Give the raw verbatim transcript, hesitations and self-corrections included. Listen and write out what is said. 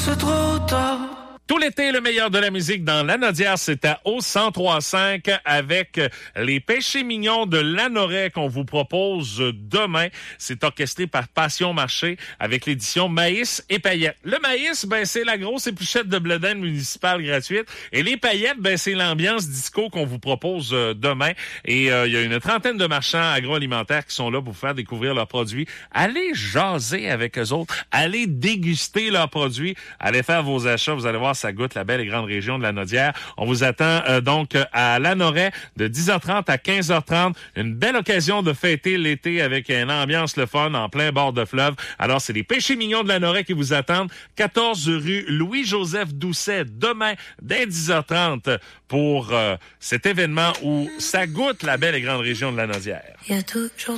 c'est trop tard. Tout l'été, le meilleur de la musique dans Lanaudière, c'est à O cent trois virgule cinq avec les Péchés mignons de Lanoret qu'on vous propose demain. C'est orchestré par Passion Marché avec l'édition Maïs et Paillettes. Le maïs, ben c'est la grosse épluchette de blé d'Inde municipale gratuite. Et les paillettes, ben c'est l'ambiance disco qu'on vous propose demain. Et il euh, y a une trentaine de marchands agroalimentaires qui sont là pour vous faire découvrir leurs produits. Allez jaser avec eux autres. Allez déguster leurs produits. Allez faire vos achats. Vous allez voir, ça goûte la belle et grande région de Lanaudière. On vous attend euh, donc à Lanoret de dix heures trente à quinze heures trente. Une belle occasion de fêter l'été avec une ambiance le fun en plein bord de fleuve. Alors, c'est les Péchés mignons de Lanoret qui vous attendent. quatorze rue Louis-Joseph Doucet, demain, dès dix heures trente, pour euh, cet événement où ça goûte la belle et grande région de Lanaudière. Il y a toujours